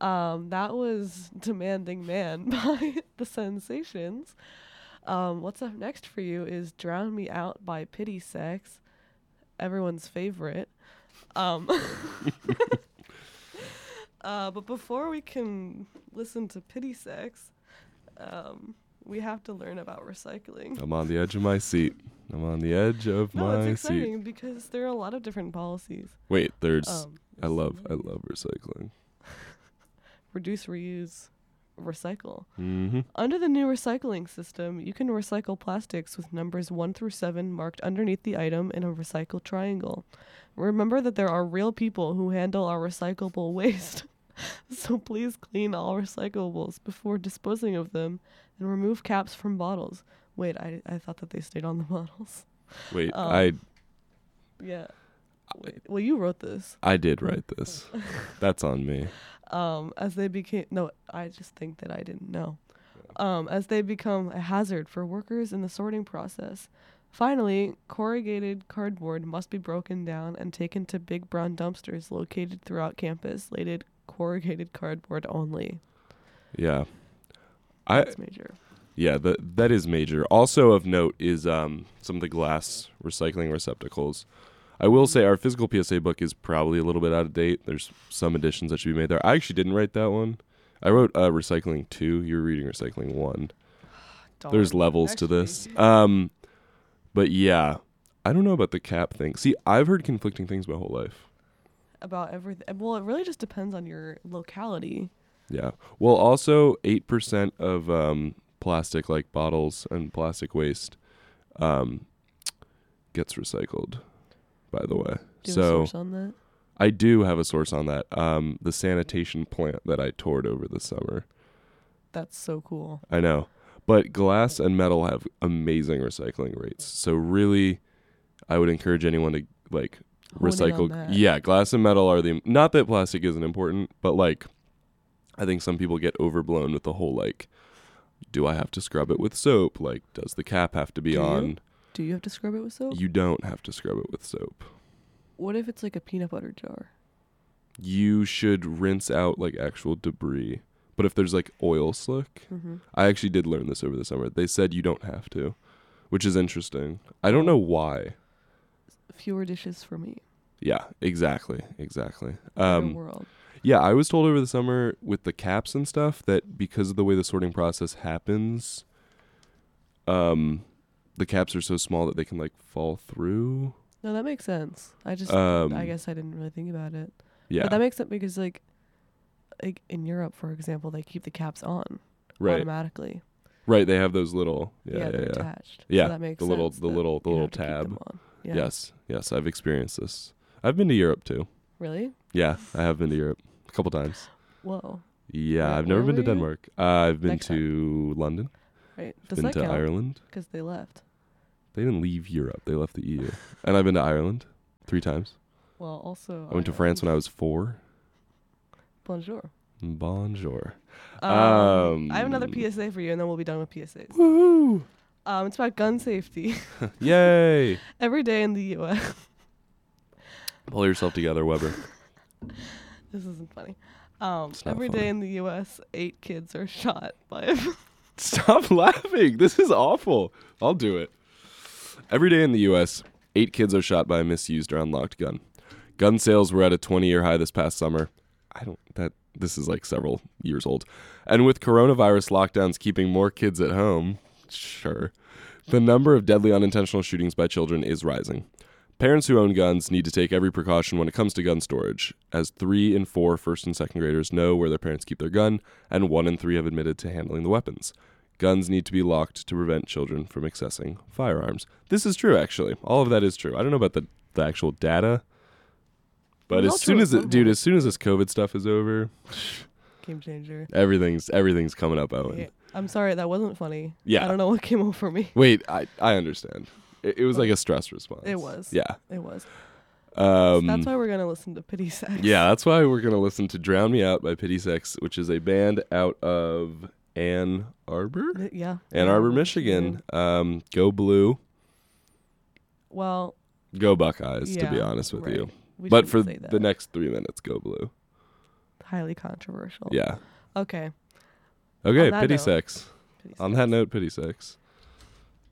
That was Demanding Man by The Sensations. What's up next for you is Drown Me Out by Pity Sex, everyone's favorite. But before we can listen to Pity Sex, we have to learn about recycling. I'm on the edge of my seat. I'm on the edge of No, my it's seat. exciting because there are a lot of different policies. Wait, there's I love Yes. recycling. Reduce, reuse, recycle. Mm-hmm. Under the new recycling system, you can recycle plastics with numbers 1 through 7 marked underneath the item in a recycle triangle. Remember that there are real people who handle our recyclable waste. So please clean all recyclables before disposing of them and remove caps from bottles. Wait, I thought that they stayed on the bottles. Wait, Yeah. Wait, well, you wrote this. I did write this. That's on me. As they became... No, I just think that I didn't know. As they become a hazard for workers in the sorting process. Finally, corrugated cardboard must be broken down and taken to big brown dumpsters located throughout campus, labeled corrugated cardboard only. Yeah. That's major. Yeah, that is major. Also of note is some of the glass recycling receptacles. I will say our physical PSA book is probably a little bit out of date. There's some additions that should be made there. I actually didn't write that one. I wrote Recycling 2. You're reading Recycling 1. There's levels to this. But yeah, I don't know about the cap thing. See, I've heard conflicting things my whole life. About everything. Well, it really just depends on your locality. Yeah. Well, also 8% of plastic, like bottles and plastic waste, gets recycled, by the way. Do you have a source on that? I do have a source on that. The sanitation plant that I toured over the summer. That's so cool. I know. But glass and metal have amazing recycling rates. So really, I would encourage anyone to recycle. Yeah, glass and metal are not that plastic isn't important, but I think some people get overblown with the whole do I have to scrub it with soap? Does the cap have to be on? Do you have to scrub it with soap? You don't have to scrub it with soap. What if it's like a peanut butter jar? You should rinse out actual debris. But if there's oil slick, I actually did learn this over the summer. They said you don't have to, which is interesting. I don't know why. Fewer dishes for me. Yeah, exactly. Better world. Yeah, I was told over the summer with the caps and stuff that because of the way the sorting process happens, the caps are so small that they can fall through. No, that makes sense. I guess I didn't really think about it. Yeah. But that makes sense because in Europe, for example, they keep the caps on automatically. Right, they have those little they're attached. Yeah, so that makes the sense little tab. Yeah. Yes, I've experienced this. I've been to Europe too. Really? Yeah, I have been to Europe a couple times. Whoa. Yeah, I've never been to were you? Denmark. I've been Next to London. Right. Does Been that to count? Ireland. Because they left. They didn't leave Europe. They left the EU. And I've been to Ireland 3 times. Well, also... I went to France when I was 4. Bonjour. Bonjour. I have another PSA for you, and then we'll be done with PSAs. Woohoo! It's about gun safety. Yay! Every day in the U.S. Pull yourself together, Weber. This isn't funny. Every day in the U.S., 8 kids are shot by... Stop laughing. This is awful. I'll do it. Every day in the U.S., 8 kids are shot by a misused or unlocked gun. Gun sales were at a 20-year high this past summer. This is several years old. And with coronavirus lockdowns keeping more kids at home, sure, the number of deadly unintentional shootings by children is rising. Parents who own guns need to take every precaution when it comes to gun storage, as 3 in 4 first and second graders know where their parents keep their gun, and 1 in 3 have admitted to handling the weapons. Guns need to be locked to prevent children from accessing firearms. This is true, actually. All of that is true. I don't know about the actual data, but as soon as this COVID stuff is over, game changer. Everything's coming up, Owen. Yeah. I'm sorry, that wasn't funny. Yeah. I don't know what came over me. Wait, I understand. It was like a stress response. It was. Yeah. It was. That's why we're going to listen to Pity Sex. Yeah, that's why we're going to listen to Drown Me Out by Pity Sex, which is a band out of Ann Arbor? Yeah. Ann Arbor, Michigan. Go Blue. Well. Go Buckeyes, to be honest with you. But for the next 3 minutes, go Blue. highly controversial. Yeah. Okay. Okay, On that pity note- sex. On that note, pity sex.